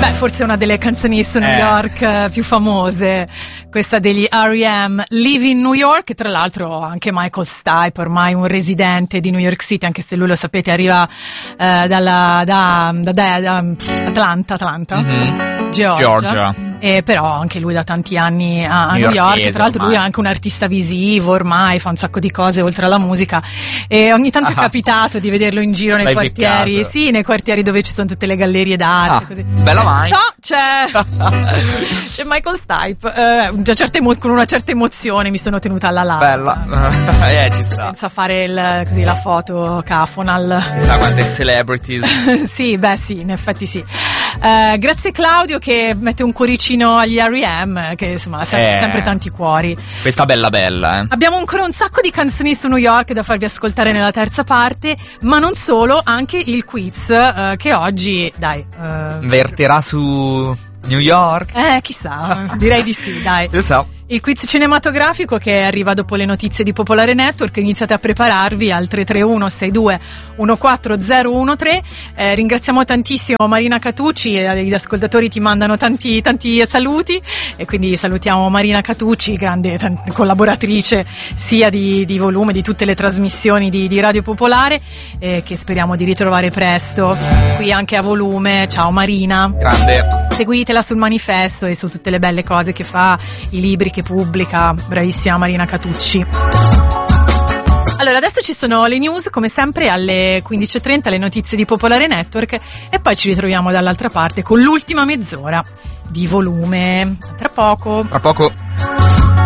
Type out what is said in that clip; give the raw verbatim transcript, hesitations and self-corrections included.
Beh, forse una delle canzoni su New Eh. York più famose, questa degli R E M, Live in New York, e tra l'altro anche Michael Stipe, ormai un residente di New York City, anche se lui, lo sapete, arriva eh, dalla da, da, da, da Atlanta, Atlanta, Mm-hmm. Georgia. Georgia. E però anche lui da tanti anni a, a New York, tra l'altro lui è anche un artista visivo ormai, fa un sacco di cose oltre alla musica, e ogni tanto Ah. è capitato di vederlo in giro nei L'hai quartieri, beccato. sì, nei quartieri dove ci sono tutte le gallerie d'arte, Ah, così. bella mai. No, c'è c'è Michael Stipe, eh, una certa emo- con una certa emozione mi sono tenuta alla larga. Bella. eh, ci sta. Senza fare il, così, la foto cafonal. Chissà quante celebrities. Sì, beh sì, in effetti sì. Eh, grazie Claudio che mette un cuoricino agli R E M, che insomma sempre, Eh. sempre tanti cuori. Questa bella bella, eh. Abbiamo ancora un sacco di canzoni su New York da farvi ascoltare nella terza parte, ma non solo, anche il quiz eh, che oggi, dai, eh, Verterà su New York? eh chissà, direi di sì, dai. Io so. Il quiz cinematografico che arriva dopo le notizie di Popolare Network, iniziate a prepararvi al tre tre uno sei due uno quattro zero uno tre. Eh, ringraziamo tantissimo Marina Catucci, e gli ascoltatori ti mandano tanti tanti saluti, e quindi salutiamo Marina Catucci, grande tan- collaboratrice sia di, di volume di tutte le trasmissioni di, di Radio Popolare, eh, che speriamo di ritrovare presto qui anche a volume. Ciao Marina. Grande. Seguitela sul manifesto e su tutte le belle cose che fa, i libri che pubblica, bravissima Marina Catucci. Allora, adesso ci sono le news, come sempre alle quindici e trenta, le notizie di Popolare Network, e poi ci ritroviamo dall'altra parte con l'ultima mezz'ora di volume. Tra poco. Tra poco.